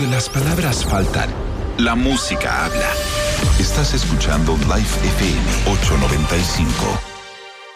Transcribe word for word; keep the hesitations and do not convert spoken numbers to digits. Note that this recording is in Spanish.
donde las palabras faltan, la música habla. Estás escuchando Life F M ochocientos noventa y cinco.